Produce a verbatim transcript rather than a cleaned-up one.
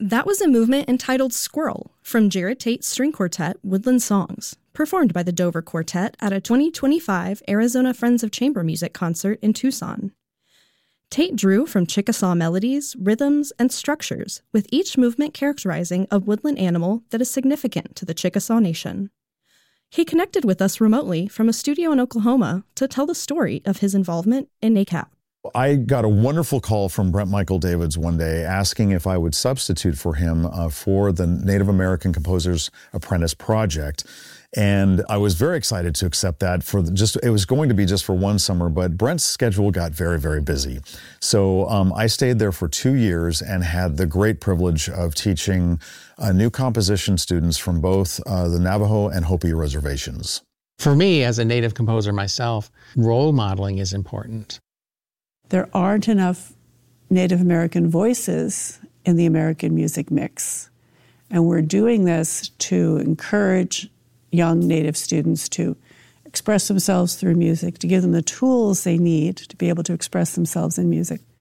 That was a movement entitled Squirrel from Jared Tate's string quartet, Woodland Songs, performed by the Dover Quartet at a twenty twenty-five Arizona Friends of Chamber Music concert in Tucson. Tate drew from Chickasaw melodies, rhythms, and structures, with each movement characterizing a woodland animal that is significant to the Chickasaw Nation. He connected with us remotely from a studio in Oklahoma to tell the story of his involvement in NACAP. I got a wonderful call from Brent Michael Davids one day asking if I would substitute for him uh, for the Native American Composers Apprentice Project. And I was very excited to accept that for the, just, it was going to be just for one summer, but Brent's schedule got very, very busy. So um, I stayed there for two years and had the great privilege of teaching uh, new composition students from both uh, the Navajo and Hopi reservations. For me, as a Native composer myself, role modeling is important. There aren't enough Native American voices in the American music mix. And we're doing this to encourage young Native students to express themselves through music, to give them the tools they need to be able to express themselves in music.